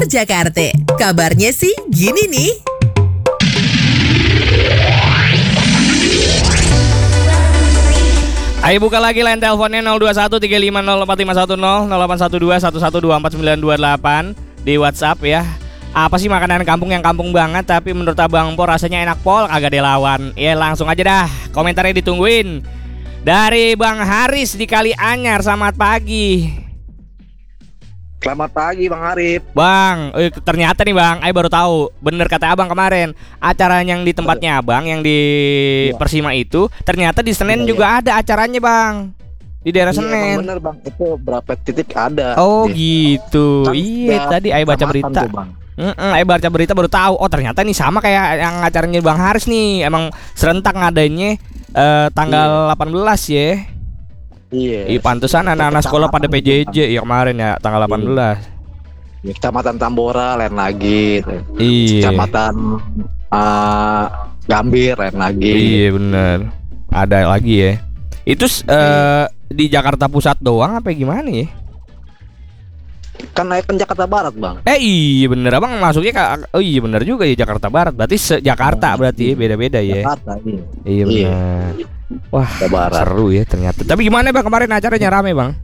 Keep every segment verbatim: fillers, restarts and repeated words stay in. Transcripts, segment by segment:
Jakarta. Kabarnya sih gini nih. Ayo buka lagi line teleponnya nol dua satu tiga lima nol empat lima satu nol nol delapan satu dua satu satu dua empat sembilan dua delapan di WhatsApp ya. Apa sih makanan kampung yang kampung banget tapi menurut Abang Po rasanya enak pol agak dilawan. Ya langsung aja dah, komentarnya ditungguin. Dari Bang Haris di Kali Anyar, selamat pagi. Selamat pagi Bang Arif. Bang, eh, ternyata nih Bang, Ayo baru tahu. Bener kata Abang kemarin, acara yang di tempatnya Abang yang di ya. Persima itu ternyata di Senen ya, juga ya. Ada acaranya Bang. Di daerah iya, Senen. Bener Bang, itu berapa titik ada. Oh di. gitu. Kan iya tadi Ayo baca berita. Ayo baca berita baru tahu. Oh ternyata nih sama kayak yang acaranya Bang Haris nih. Emang serentak ngadanya uh, tanggal iya. delapan belas ya. Iya. Ih, pantesan anak-anak sekolah pada P J J ya kemarin ya tanggal delapan belas. Iya. Kecamatan Tambora lain lagi. Iya. Kecamatan uh, Gambir lain lagi. Iya benar. Ada lagi ya. Itu uh, di Jakarta Pusat doang apa gimana ya? Kan naik kan Jakarta Barat Bang. Eh iya bener Abang masuknya ke. Oh iya bener juga ya Jakarta Barat. Berarti se Jakarta oh, berarti iya. Beda-beda ya. Jakarta iya. Iya benar. Iya. Wah seru ya ternyata. Tapi gimana Bang kemarin acaranya rame Bang?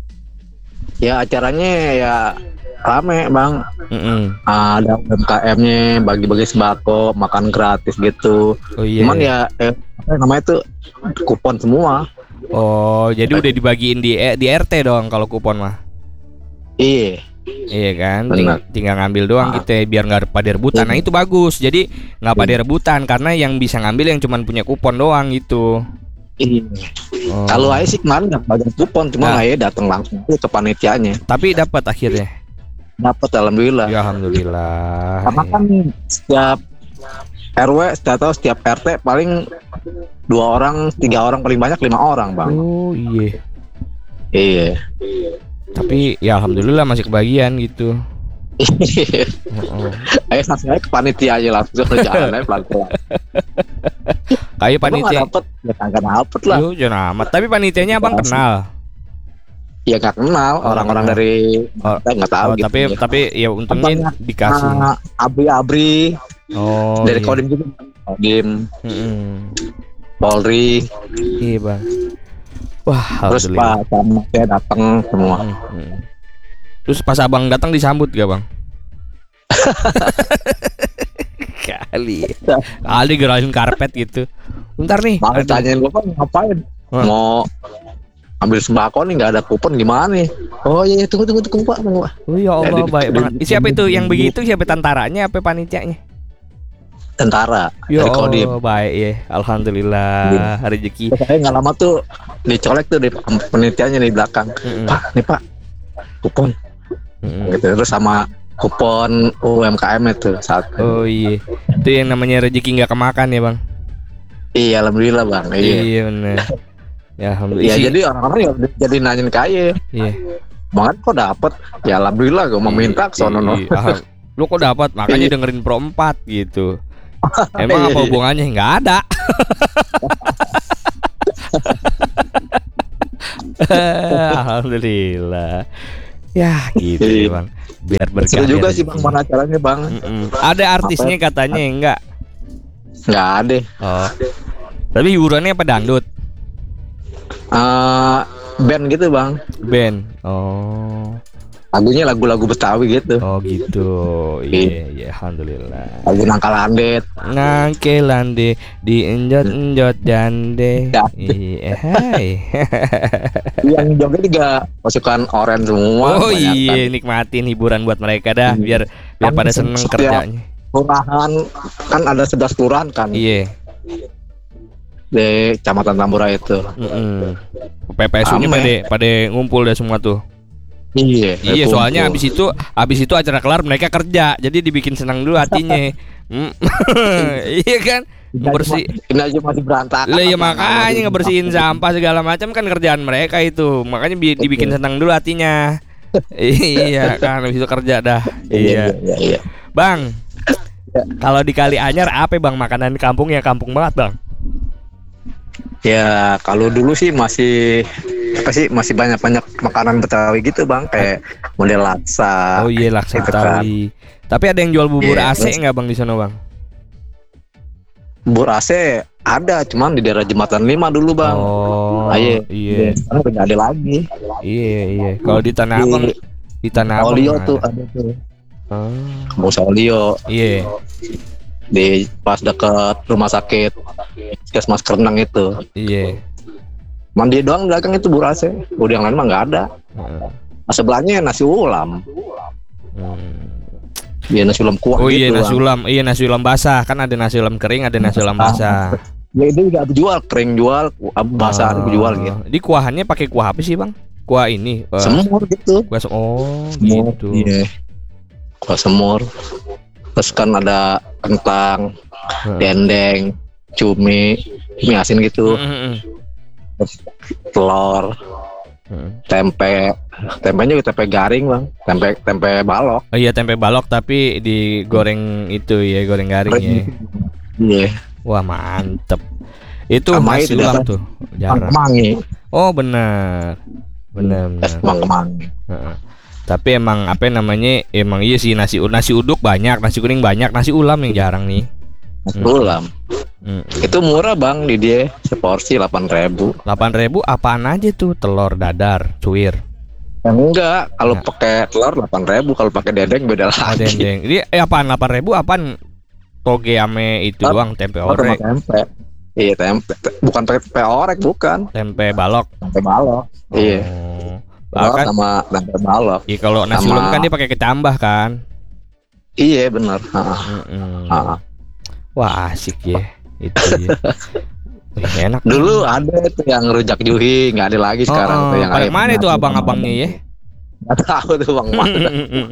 Ya acaranya ya rame Bang. Mm -mm. Ada U M K M-nya bagi-bagi sembako, makan gratis gitu. Oh iya. Cuman ya eh, namanya itu kupon semua. Oh jadi udah dibagiin di di R T dong kalau kupon mah. Iya. Iya kan, Ting tinggal ngambil doang gitu ya, biar nggak pada rebutan. Nah itu bagus, jadi nggak pada rebutan karena yang bisa ngambil yang cuman punya kupon doang gitu. Iya. Oh. Kalau saya sih kemarin nggak bagian kupon, cuma nah. saya datang langsung ke panitianya. Tapi dapat akhirnya. Dapat alhamdulillah. Ya alhamdulillah. Karena kan setiap R W, setiap tahu setiap R T paling dua orang, tiga orang, paling banyak lima orang Bang. Oh iya. Iya. Tapi ya alhamdulillah masih kebagian gitu. Ayo langsung aja ke panitia aja langsung jalan aja pelan-pelan. Kayak panitia dapet, ya kagak dapet lah. Yo, jangan amat. Tapi panitianya Abang kenal? Ya nggak kenal orang-orang oh, dari oh, nggak tahu. Oh, gitu tapi ya. Tapi ya untungnya Abang, dikasih. Uh, Abri-abri. Oh. Dari iya. Kodim juga. Kodim. Hmm. Polri. Iya Bang. Wah, terus Pak sama saya datang semua. Hmm, hmm. Terus pas Abang datang disambut gak Bang? Kali, kali gerakin karpet gitu. Bentar nih. Bang tanyain gue Bang ngapain? Hmm. Mau ambil sembako nih nggak ada kupon gimana nih? Oh iya tunggu tunggu tunggu Pak. Tunggu, Pak. Oh ya Allah baik banget. Siapa itu yang begitu? Siapa tentaranya? Apa panitianya? Tentara. Ya oh baik ya, alhamdulillah rezeki. Saya nggak lama tuh dicolek tuh di penelitiannya di belakang. Mm-hmm. Pak, nih Pak, kupon. Mm-hmm. Gitu terus sama kupon U M K M itu saat. Oh iya, itu yang namanya rezeki nggak kemakan ya Bang? Iya alhamdulillah Bang. Iya, iya benar. Ya alhamdulillah. Iya jadi orang-orang ya jadi nanyain kaya. Iya. Banget kok dapat? Ya alhamdulillah gue mau minta ke sono. Iya. Lu kok dapat? Makanya dengerin Pro empat gitu. Emang apa hubungannya? Nggak ada. Alhamdulillah. Ya gitu ya Bang. Biar berkah. Seru juga sih Bang mana acaranya Bang. Mm-mm. Ada artisnya apa? Katanya enggak? Nggak ada. Oh. Tapi hiburannya apa dangdut? Uh, band gitu Bang. Band. Oh. Lagunya lagu-lagu Betawi gitu. Oh gitu. Iya, yeah, yeah, alhamdulillah. Lagu Nangka Landet. Nangke lande dienjot-enjot jande. Iya, hai. Yang joget juga pasukan orange semua. Oh iya, nikmatin hiburan buat mereka dah hmm. biar biar kan pada seneng kerjanya. Kelurahan kan ada sebelas kelurahan kan. Iya. Di Kecamatan Tambora itu. Heeh. P P S U-nya pada pada ngumpul dah semua tuh. Iya, iya soalnya habis itu habis itu acara kelar mereka kerja, jadi dibikin senang dulu hatinya. Iya kan, bersih. Ini aja masih berantakan. Lah ya makanya ngebersihin sampah segala macam kan kerjaan mereka itu, makanya dibikin senang dulu hatinya. Iya kan, habis itu kerja dah. Iya. Iya, iya. Bang, kalau di Kali Anyar apa Bang makanan kampung ya kampung banget Bang? Ya kalau dulu sih masih apa sih masih banyak banyak makanan Betawi gitu Bang, kayak model laksa. Oh iya, laksa gitu kan. Betawi. Tapi ada yang jual bubur Iya, A C terus- nggak bang di sana bang? Bubur A C ada, cuman di daerah Jembatan lima dulu bang. Oh Ayo, iya sekarang udah nggak ada lagi. iya iya. Kalau di Tanah Abang, di Tanah Abang Olio ada. tuh ada tuh. Oh, Kampung Olio iya. di pas deket rumah sakit Puskesmas Kerenang itu. Iya. Mandi doang belakang itu bubur A C. Udah yang lain mah nggak ada. Heeh. Nah, sebelahnya nasi ulam. Hmm. Iya nasi ulam kuah Oh gitu. iya nasi Bang. ulam, iya nasi ulam basah kan ada nasi ulam kering, ada nasi ulam basah. Ya itu juga jual, kering jual, basah Oh, jual gitu. Di kuahannya pakai kuah apa sih bang? Kuah ini. eh, Semur gitu. kuah se- oh Semur, gitu. Iya. Kuah semur. Terus kan ada kentang, Heeh. dendeng, cumi, mie asin gitu, Mm, mm, mm. telur, Mm. tempe. Tempenya juga tempe garing bang, tempe tempe balok. Oh iya tempe balok tapi digoreng itu ya, goreng garing ya. Iya. Wah mantep. Itu Sama nasi itu ulam dapat tuh jarang. Kemangi, Oh benar, benar es benar. kemang kemangi. Heeh. Tapi emang apa namanya? Emang iya sih nasi nasi uduk banyak, nasi kuning banyak, nasi ulam yang jarang nih. Nasi Hmm. ulam. Mm. Itu murah bang di dia, seporsi delapan ribu. delapan ribu apaan aja tuh? Telur dadar, cuir, Enggak, kalau Nah. pakai telur delapan ribu, kalau pakai dendeng beda ah, lagi. dendeng. Ini eh apaan delapan ribu apaan? Toge ame itu Telur- doang, tempe Telur sama orek, tempe. Iya tempe, bukan pakai tempe orek, bukan tempe balok. tempe balok. Iya, Oh. telur Bahkan sama tempe balok. iya kalau nasi Sama- ulam kan dia pakai kecambah kan. Iya benar. Mm-mm. Ah. Wah asik ya itu ya. Wih, enak. Dulu ada itu yang rujak juhi, nggak ada lagi sekarang Oh, tuh yang pada ayam mana itu nasi abang-abangnya ya? Nggak tahu tuh bang mana.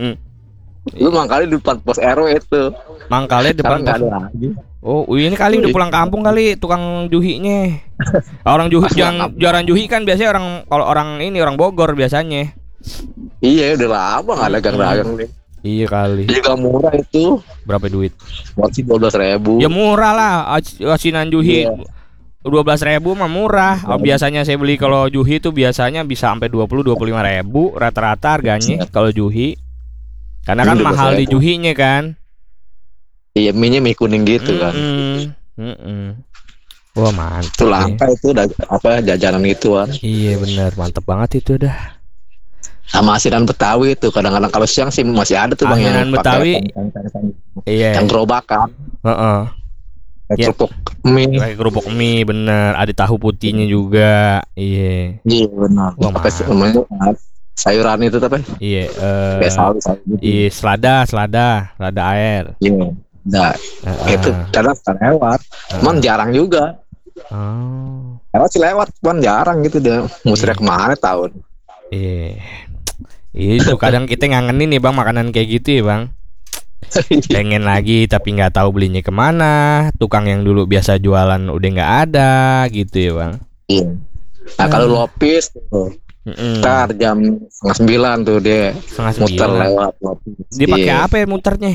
Lu mangkali di depan pos R W itu. Mangkalnya Sekarang depan. nggak ada lagi. Oh, ini kali udah pulang kampung kali tukang juhinya. Orang juhi yang jualan juhi kan biasanya orang kalau orang ini orang Bogor biasanya. Iya udah lama nggak dagang-dagang nih. Iya kali. Juga murah itu, Berapa duit? porsi dua belas ribu. Ya murah lah, ac- asinan juhi Iya. dua belas ribu mah murah. Oh, biasanya saya beli kalau juhi itu biasanya bisa sampai dua puluh dua puluh lima ribu rata-rata harganya kalau juhi. Karena kan Ini mahal di dua belas ribu. juhinya kan. Iya mie mie kuning gitu kan. Mm-mm. Mm-mm. Wah mantap. Itu langka itu da- apa jajanan itu kan. Iya benar, mantap banget itu dah. Sama asinan Betawi itu kadang-kadang kalau siang sih masih ada tuh bang Asinan yang Betawi. pakai tang-tang-tang- Iya. yang gerobakan, Heeh. kayak Iya. kerupuk mie. Kayak kerupuk mie bener, ada tahu putihnya juga. Iya. Iya benar. Wah, Pakai mantap. namanya sayuran itu tapi Iya, eh kayak sawi sawi gitu. iya, selada, selada, selada air. Iya. Nah, Heeh. itu kadang suka lewat, cuman jarang juga. Oh. Lewat sih lewat, cuman jarang gitu dia. Muternya Iya. kemana tahun? Iya. Itu kadang kita ngangenin nih bang makanan kayak gitu ya bang. Pengen lagi tapi nggak tahu belinya kemana. Tukang yang dulu biasa jualan udah nggak ada gitu ya bang. Iya. Nah kalau lopis tuh, Mm-mm. ntar jam setengah sembilan tuh dia Setengah muter sembilan. lewat lopis. Dia pakai Iya. apa ya muternya?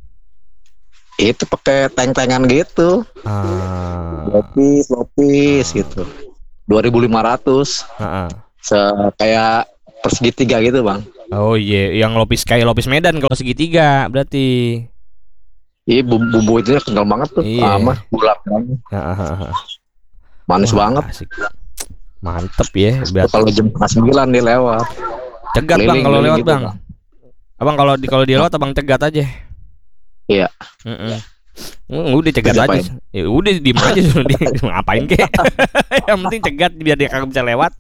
Itu pakai tank-tankan gitu. Ah, Lopis, lopis gitu. dua ribu lima ratus. heeh. Se kayak persegitiga gitu, Bang. Oh iya, yang lopis kayak lopis Medan kalau segitiga berarti. Iya, bumbu, bumbu itu kental banget tuh. Iya. Sama bulat banget. Heeh. Manis Wah, banget. asik. Mantep ya, Tuh, berarti kalau jam setengah sembilan dia lewat. cegat bang keliling- kalau keliling lewat gitu, bang. Bang. Abang kalau di kalau dia lewat abang cegat aja. Iya. Mm-mm. Mm, udah cegat aja. Diapain? Ya udah diem aja suruh dia ngapain kek. Yang penting cegat biar dia kagak bisa lewat.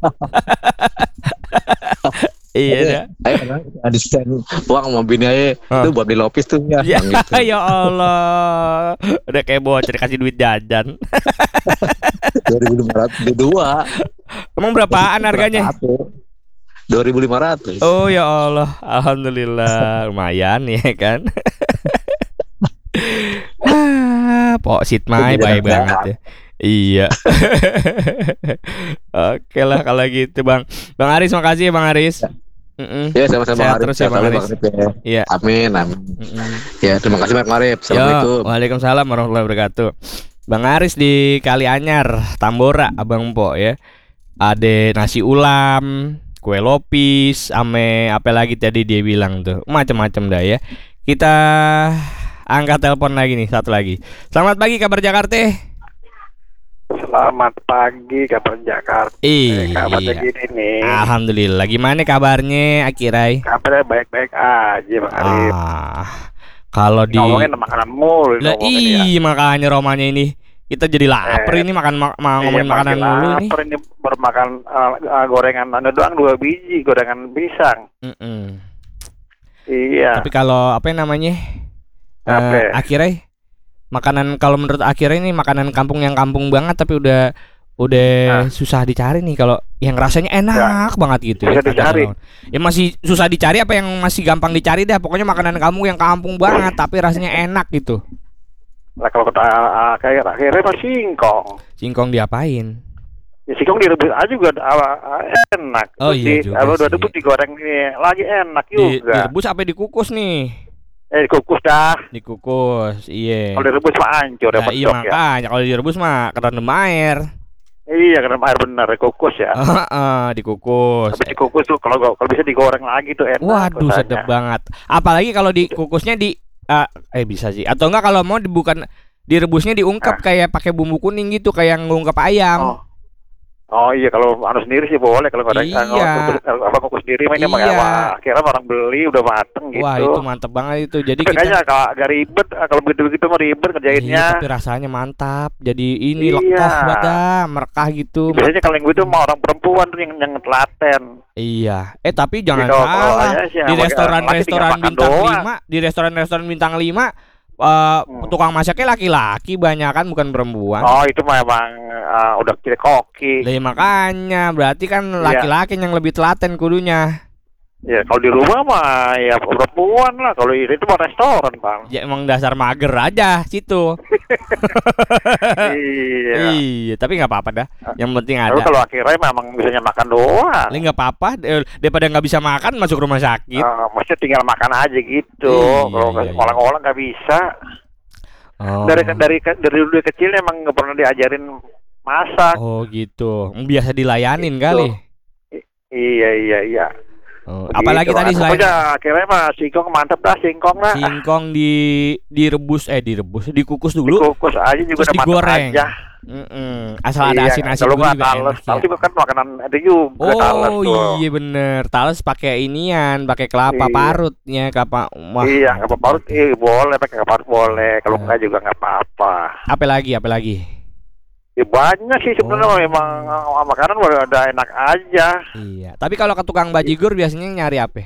Iya dah. Ayo, ada stand uang sama bini aja. Hah. Itu buat beli lopis tuh ya. Ya, Bang, gitu. ya Allah. Udah kayak bocor kasih duit jajan. dua ribu lima ratus di dua. Emang berapaan harganya? dua ribu lima ratus. Oh ya Allah, alhamdulillah lumayan ya kan. Ah, Pok Sitmai Itu baik jadi banget ya. Iya. Oke lah kalau gitu Bang. Bang Aris makasih ya Bang Aris. Mm-mm. Ya sama-sama Sehat Arif. terus ya, Sehat Bang selalu, Aris. Arif, ya. Iya. Amin, amin. Mm-mm. Ya, terima kasih Bang Arif. Assalamualaikum. Yo, waalaikumsalam warahmatullahi wabarakatuh. Bang Aris di Kalianyar, Tambora, Abang Po ya. Ada nasi ulam, kue lopis, ame apa lagi tadi dia bilang tuh, macam-macam dah ya. Kita angkat telepon lagi nih, satu lagi. Selamat pagi kabar Jakarta. Selamat pagi kabar Jakarta. Iya. Kabarnya gini nih. Alhamdulillah. Gimana kabarnya Akirai? Kabarnya baik-baik aja Bang Arif. Ah, kalau di Ngomongin makanan mulu. lah, ngomongin ya. ih, makanya romanya ini kita jadi lapar Eh, ini makan ma- ma- ngomongin Iya, makanan pasti mulu nih. lapar ini bermakan uh, uh, gorengan anu doang dua biji gorengan pisang. Mm-mm. Iya. Tapi kalau apa namanya? Apa? Eh, Akirai makanan kalau menurut Akirai ini makanan kampung yang kampung banget tapi udah udah Nah. susah dicari nih kalau yang rasanya enak banget gitu Susah ya. dicari. Ya masih susah dicari apa yang masih gampang dicari dah. Pokoknya makanan kampung yang kampung banget tapi rasanya enak gitu. Lah kalau kata uh, kayak akhirnya mah singkong. Singkong diapain? Ya singkong direbus aja juga uh, uh, enak. Oh, Terus iya di- juga kalau udah sih. rebus digoreng nih, lagi enak Di, juga. direbus apa dikukus nih? Eh dikukus dah. Dikukus, iya. Kalau direbus mah hancur ya Nah, iya medok ya. makanya kalau direbus mah kerendam air. Iya karena air bener dikukus ya. Heeh, dikukus. Tapi dikukus tuh kalau kalau bisa digoreng lagi tuh enak. Waduh, rasanya. sedap banget. Apalagi kalau dikukusnya di eh, eh bisa sih. Atau enggak kalau mau di- bukan direbusnya diungkep kayak pakai bumbu kuning gitu kayak ngungkep ayam. Oh. Oh iya kalau anu sendiri sih boleh kalau goreng Iya. kalau kukus- apa kukus sendiri mah ini mah Iya. wah, akhirnya orang beli udah mateng gitu. Wah, itu mantep banget itu. Jadi Tapi kita kayaknya kalau agak ribet kalau begitu-begitu mah ribet Iya, kerjainnya. tapi rasanya mantap. Jadi ini Iya. lekoh badah, merekah gitu. Biasanya kalau yang begitu mah orang perempuan tuh yang yang telaten. Iya. Eh tapi jangan Kalau- kalau salah. ayah sih Di sama restoran-restoran laki tinggal makan bintang doang. lima, di restoran-restoran bintang lima eh, Hmm. tukang masaknya laki-laki banyak kan bukan perempuan. Oh itu mah emang uh, udah kira koki. Lah ya makanya berarti kan Iya. laki-laki yang lebih telaten kudunya. Ya kalau di rumah mah ya perempuan lah. Kalau ini itu mah restoran bang. Ya emang dasar mager aja situ. Iya. Iya, tapi nggak apa-apa dah. Yang penting Tapi ada. kalau akhirnya memang bisanya makan doang. Ini nggak apa-apa. eh, Daripada nggak bisa makan masuk rumah sakit. Uh, maksudnya tinggal makan aja gitu. Iya, Kalau iya, iya. ngolah-ngolah nggak bisa. Oh. Dari dari dari dulu dari kecil emang nggak pernah diajarin masak. Oh gitu. Biasa dilayanin Gitu. kali. Iya iya iya. Oh, Begitu, apalagi tadi Bang. selain Pokoknya akhirnya mah singkong mantep dah singkong lah. singkong di direbus eh direbus dikukus dulu Dikukus aja juga terus udah mantep digoreng. aja. Mm-mm. Asal ada Iya, asin-asin kalau dulu nggak juga tales, enak tales ya. juga kan makanan itu juga tales Oh tuh. iya bener. Tales pakai inian, pakai kelapa Iya. parutnya, kelapa. Wah. Iya, nggak apa-apa, parut, eh, boleh pakai nggak parut boleh, kalau Nah. nggak juga nggak apa-apa. Apa lagi? Apa lagi? Ya banyak sih sebenarnya Oh. memang uh, makanan udah enak aja. Iya. Tapi kalau ke tukang bajigur biasanya nyari apa?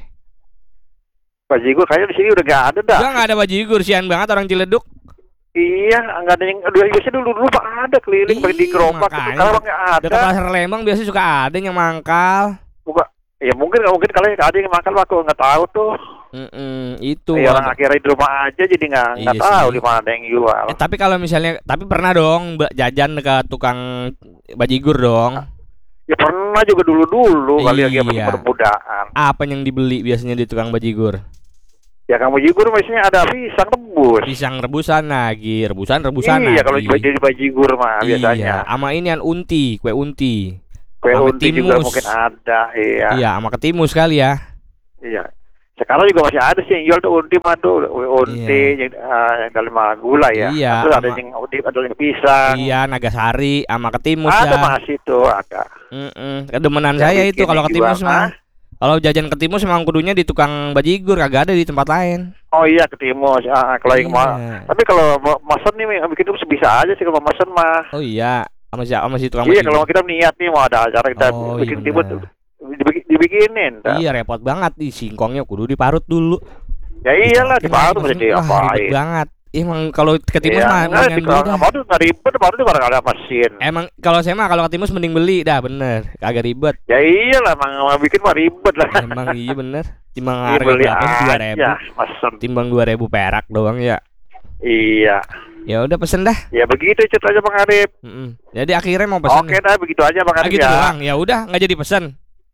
Bajigur kayaknya di sini udah nggak ada dah. Enggak, nggak ada bajigur, sian banget orang Ciledug. Iya, nggak ada yang dua biasanya dulu dulu Pak ada keliling Ih, pakai di gerobak itu makanya. sekarang nggak ada. Dekat pasar Lembang biasanya suka ada yang mangkal. Buka, ya mungkin nggak mungkin kalau ada yang makan aku nggak tahu tuh. Mm-mm, itu. Ya, orang akhirnya di rumah aja jadi nggak nggak Iya tahu sih. di mana ada yang jual. Eh, tapi kalau misalnya, tapi pernah dong mbak jajan ke tukang bajigur dong. Ya pernah juga dulu dulu kali lagi Iya. masih muda-mudaan. Apa yang dibeli biasanya di tukang bajigur? Ya kamu bajigur biasanya ada pisang rebus. Pisang rebusan lagi, rebusan rebusan Iya lagi. kalau jadi bajigur mah biasanya. Iya, sama ini yang unti, kue unti. Kue sama unti juga timus. mungkin ada. Iya. Iya, sama ketimus kali ya. Iya. Sekarang juga masih ada sih yang jual tuh unti mah tuh unti yang, uh, yang dalam gula ya. Iya, Terus ada sama- yang unti ada yang pisang. Iya, Nagasari sama ketimus Ada ya. masih tuh ada. Mm-mm. Kedemenan Yang saya bikin itu kalau dijual, ketimus mah. ah? Kalau jajan ketimus memang kudunya di tukang bajigur, kagak ada di tempat lain. Oh iya ketimus. Ah, kalau yang mau. Iya. Tapi kalau mau mesen nih bikin itu bisa aja sih kalau mau mesen mah. Oh iya, sama si sama si tukang Iya bajigur. kalau kita niat nih mau ada acara kita Oh, bikin iya timus benar. dibikin, dibikinin. dah. Iya, repot banget di singkongnya kudu diparut dulu. Ya iyalah di baru Wah, mesti ribet diapain. banget. Emang kalau ketimus Iya, mah mendingan di beli dah. baru nggak ribet, baru tuh barang ada mesin. Emang kalau saya mah kalau ketimus mending beli dah, bener. Kagak ribet. Ya iyalah, emang mau bikin mah ribet lah. Emang iya bener. Timbang Iya, harga beli berapa? Dua ribu. aja, mesen. Timbang dua ribu perak doang ya. Iya. Ya udah pesen dah. Ya begitu ceritanya Bang Arif. Mm-mm. Jadi akhirnya mau pesen. Oke dah, begitu aja Bang Ah, Arif gitu ya. doang. Ya udah nggak jadi pesen.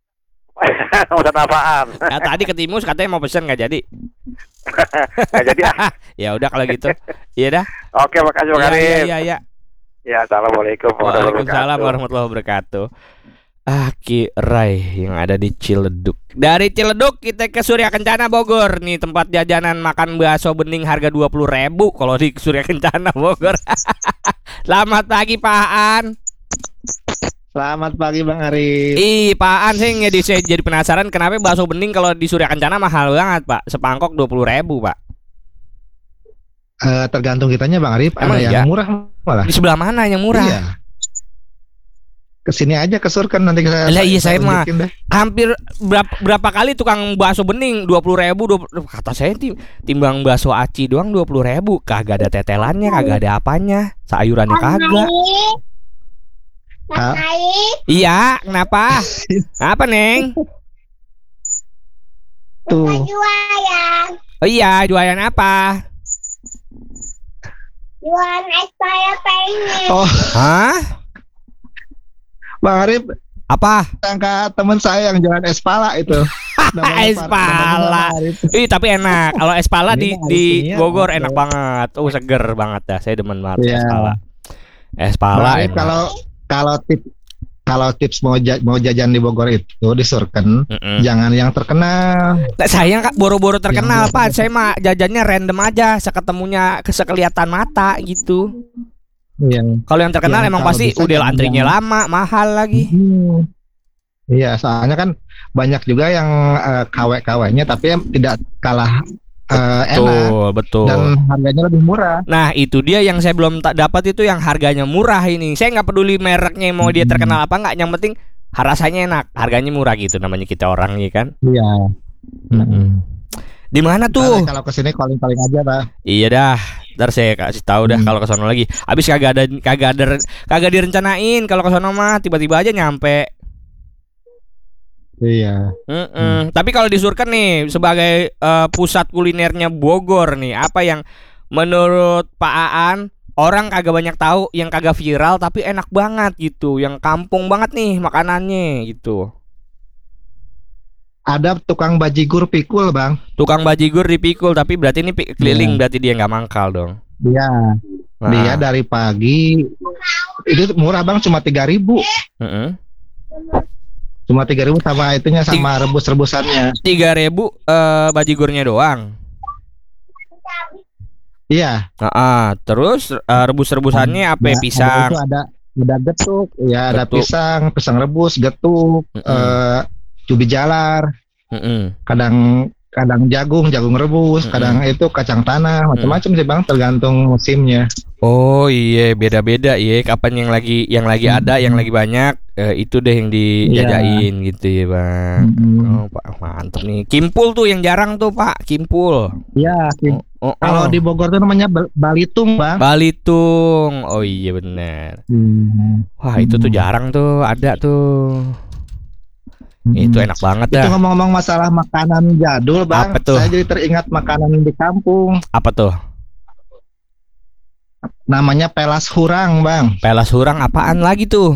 Udah apaan? Nah, tadi ketimus katanya mau pesen nggak jadi. Nggak jadi ah. Ya udah kalau gitu. Iya dah. Oke, makasih Bang Iya Arif. iya iya. iya. Ya, assalamualaikum warahmatullahi Waalaikumsalam wabarakatuh. warahmatullahi wabarakatuh. Aki Rai yang ada di Ciledug. Dari Ciledug kita ke Surya Kencana Bogor. Nih tempat jajanan makan bakso bening harga dua puluh ribu kalau di Surya Kencana Bogor. Selamat pagi Pak Aan. Selamat pagi Bang Arif. Ih Pak Aan, saya jadi, saya jadi penasaran kenapa bakso bening kalau di Surya Kencana mahal banget Pak. Sepangkok dua puluh ribu Pak. Uh, tergantung kitanya Bang Arif. Emang ada iya? yang murah malah. Di sebelah mana yang murah? Iya. Kesini aja ke Surken nanti kita. Lah iya saya mah tunjukin deh. hampir berapa, berapa kali tukang bakso bening dua puluh ribu, kata saya tim, timbang bakso aci doang dua puluh ribu, kagak ada tetelannya, kagak ada apanya, sayurannya kagak. Hah? Iya, kenapa? Apa Neng? Tuh. Oh iya, jualan apa? Jualan es pala pengen. Oh, Hah? Bang Arif, Apa? angka teman saya yang jualan es pala itu. Namanya Es Pak- pala. namanya Bang Arif. Ih tapi enak. Kalau es pala di Ini di artinya Bogor apa? enak banget. Oh seger banget dah. Saya demen banget Iya. es pala. Es Bang pala Arif, enak. kalau kalau tips kalau tips mau ja- mau jajan di Bogor itu di Surken, Mm-mm. jangan yang terkenal. Nah, sayang Kak, boro-boro terkenal Yang Pak. Saya mah jajannya random aja, seketemunya kesekelihatan mata gitu. Yang Kalau yang terkenal Yang emang kalau pasti bisa udah jangan antrinya yang- lama, mahal lagi. Hmm. Iya, soalnya kan banyak juga yang eh, K W-K W-nya tapi yang tidak kalah eh, enak Betul, betul. dan harganya lebih murah. Nah itu dia yang saya belum tak dapat itu yang harganya murah ini. Saya nggak peduli mereknya mau dia Hmm. terkenal apa nggak, yang penting rasanya enak, harganya murah gitu namanya kita orang nih kan. Iya. Di mana tuh? Kalau kesini calling-calling aja, Pak. Iya dah, ntar saya kasih tahu dah Hmm. kalau ke sono lagi. Habis kagak ada kagak ada kagak direncanain kalau ke sono mah tiba-tiba aja nyampe. Iya. Mm-mm. Tapi kalau di Surken nih sebagai eh, pusat kulinernya Bogor nih, apa yang menurut Pak Aan orang kagak banyak tahu, yang kagak viral tapi enak banget gitu, yang kampung banget nih makanannya gitu. Ada tukang bajigur pikul, Bang. Tukang bajigur dipikul tapi berarti ini pi- keliling, Iya. berarti dia nggak mangkal dong. Iya. Nah, Dia dari pagi itu murah, Bang, cuma tiga ribu. mm-mm. Cuma tiga ribu sama itunya sama rebus-rebusannya. tiga ribu eh, bajigurnya doang. Iya. Nah, ah, terus eh, rebus-rebusannya apa? Nah, Pisang. Itu ada ada getuk, ya ada Getuk. pisang, pisang rebus, getuk, Mm-mm. eh, cubi jalar, Mm-mm. kadang kadang jagung, jagung rebus, Mm-mm. kadang itu kacang tanah, macam-macam sih Bang, tergantung musimnya. Oh iya, beda-beda iya. Kapan yang lagi yang lagi ada, yang lagi banyak, eh, itu deh yang dijajain gitu ya bang. Mm-mm. Oh Pak, mantep nih. Kimpul tuh yang jarang tuh Pak, kimpul. Iya, ki- Oh, kalau oh. di Bogor tuh namanya bal- balitung, Bang. Balitung. Oh iya benar. Hmm. Wah itu tuh jarang tuh, ada tuh. Itu enak banget Itu dah. ngomong-ngomong masalah makanan jadul, Bang. Apa tuh? Saya jadi teringat makanan di kampung. Apa tuh? Namanya pelas hurang, Bang. Pelas hurang apaan lagi tuh?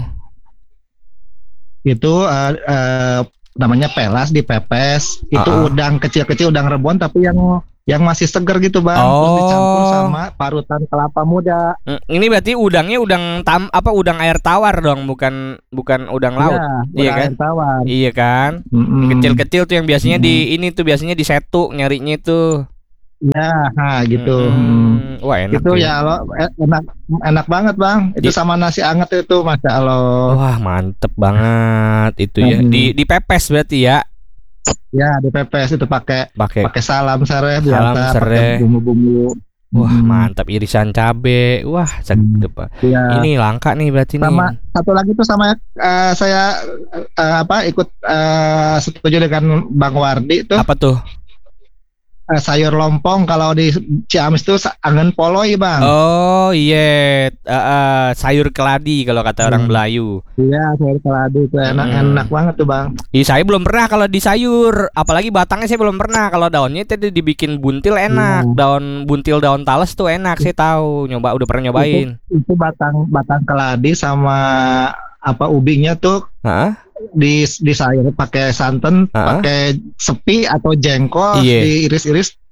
Itu eh, eh, namanya pelas dipepes. Itu Ah, ah. udang kecil-kecil, udang rebon tapi yang yang masih segar gitu, Bang. Terus Oh. dicampur sama parutan kelapa muda. Mm, Ini berarti udangnya udang tam apa udang air tawar dong, bukan bukan udang laut. Iya, Iya udang kan? air tawar. Iya kan? Mm-mm. Kecil-kecil tuh yang biasanya di ini tuh biasanya di setu nyarinya tuh. Iya, nah, gitu. Mm, Mm. Wah enak Itu tuh ya lo eh, enak enak banget, Bang. Itu Di- sama nasi anget itu, Masya Allah. Wah mantep banget itu ya. Mm. Di dipepes berarti ya. Ya, dipepes itu pakai Pakai. pakai salam sereh Salam biasa, sereh. pakai bumbu-bumbu. Wah Mm. mantap, irisan cabe. Wah sedep. Iya. Ini langka nih berarti Sama nih. satu lagi tuh sama eh, saya eh, apa ikut eh, setuju dengan Bang Wardi tuh Apa tuh? eh, sayur lompong kalau di Ciamis tuh sa- angen poloi, Bang. Oh iya, Eh, eh, sayur keladi kalau kata orang Hmm. Melayu. Iya, sayur keladi itu enak Hmm. enak banget tuh, Bang. Ih, saya belum pernah kalau di sayur, apalagi batangnya saya belum pernah. Kalau daunnya itu dibikin buntil enak, Iya. daun buntil daun tales tuh enak. Saya tahu, nyoba udah pernah nyobain. Itu batang batang keladi sama apa ubinya tuh Hah? di di sayur pakai santan, Ah. pakai sepi atau jengkol, Iya. diiris-iris.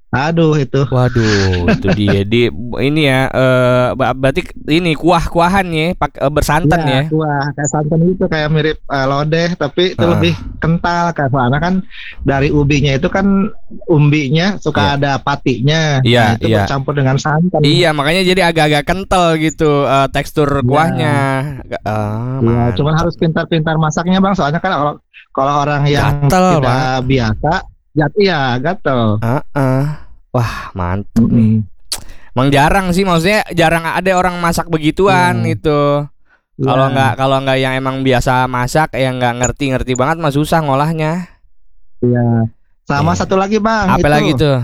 Aduh itu. Waduh, itu dia di ini ya eh ba- berarti ini kuah-kuahan ya, pak eh, bersantan ya. Wah, kayak santan itu kayak mirip eh, lodeh, tapi itu Ah. lebih kental kan. Soalnya kan dari ubinya itu kan umbinya Iya. suka ada patinya. Iya, Nah, itu iya. bercampur dengan santan. Iya, makanya jadi agak-agak kental gitu eh, tekstur Iya. kuahnya. Ga- Ah, Iya, mantap. cuman harus pintar-pintar masaknya bang. Soalnya kan kalau kalau orang yang Gatel, tidak biasa, ya iya gatel. Heeh. Wah, mantap nih. Mm-mm. Emang jarang sih, maksudnya jarang ada orang masak begituan Iya. itu. Kalau Iya. nggak kalau nggak yang emang biasa masak, yang nggak ngerti-ngerti banget mah susah ngolahnya. Iya. Sama Iya. satu lagi bang, Apa itu lagi tuh?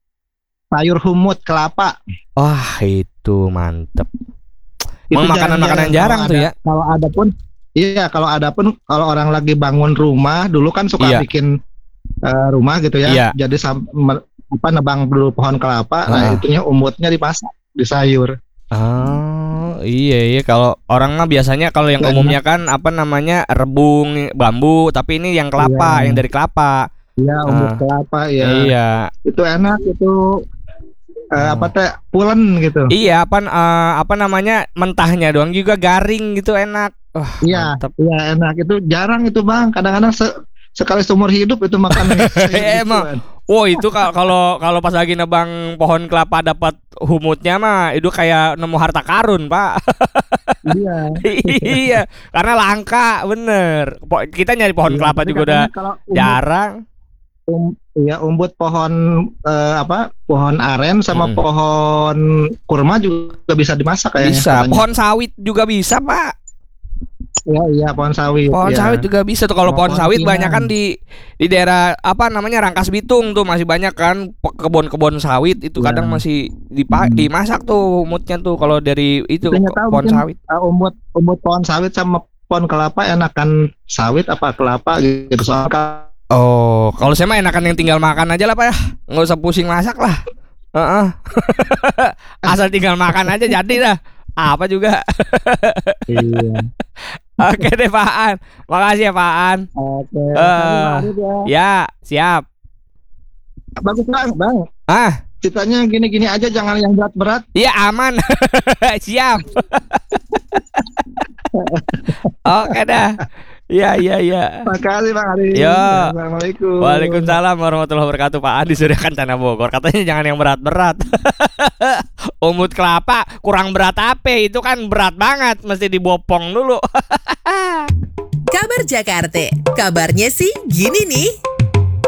sayur humut kelapa. Wah, itu mantep. Itu Emang makanan-makanan jarang jarang-jarang. tuh Kalau ya. ada- Kalau ada pun, iya kalau ada pun kalau orang lagi bangun rumah dulu kan suka Iya. bikin eh, rumah gitu ya. Iya. Jadi sam- me- apa nebang dulu pohon kelapa, nah Ah. itunya umutnya dimasak di sayur. Oh, iya iya kalau orang mah biasanya kalau yang Enak. umumnya kan apa namanya rebung bambu, tapi ini yang kelapa, Iya. yang dari kelapa. Iya, umut Ah. kelapa ya. Iya. Itu enak itu eh, apa teh pulen gitu. Iya, apa eh, apa namanya? Mentahnya doang juga garing gitu enak. Wah, Iya, mantep. iya enak itu jarang itu bang. Kadang-kadang se- sekali seumur hidup itu makan sayur Emang. gituan. Wow, itu ka- kalau kalau pas lagi nebang pohon kelapa dapat humutnya mah itu kayak nemu harta karun, Pak. Iya. Iya, karena langka bener. Po- Kita nyari pohon Iya, kelapa tapi juga udah katanya kalau umut, jarang. um- iya, umbut pohon eh, apa? Pohon aren sama Mm. pohon kurma juga bisa dimasak kayaknya. Bisa. katanya. Pohon sawit juga bisa, Pak. Iya, iya, pohon sawit. Pohon iya. sawit juga bisa tuh. Kalau Pohon pohon sawit pinang. banyak kan di di daerah apa namanya Rangkas Bitung tuh masih banyak kan pe- kebun-kebun sawit itu Iya. kadang masih dipa- Hmm. dimasak tuh umutnya tuh kalau dari itu Kita nggak tahu pohon mungkin, sawit. eh, umbut umbut pohon sawit sama pohon kelapa enakan sawit apa kelapa gitu. Soalnya Oh, kalau saya mah enakan yang tinggal makan aja lah Pak ya. Nggak usah pusing masak lah. Heeh. Asal tinggal makan aja jadi dah. Apa juga. iya. Oke deh Pak An. Makasih ya Pak An. Oke. Eh. Makasih, Bang Arif, ya. Ya, siap. Bagus banget, Bang. Ah, Ceritanya gini-gini aja, jangan yang berat-berat. iya aman. Siap. Oke dah. Iya, iya, iya. Makasih Bang Arif. Yo. Assalamualaikum. Waalaikumsalam warahmatullahi wabarakatuh. Pak Adi Surya Kencana Bogor. Katanya jangan yang berat-berat. Umut kelapa kurang berat apa? Itu kan berat banget, mesti dibopong dulu. Kabar Jakarta. Kabarnya sih gini nih.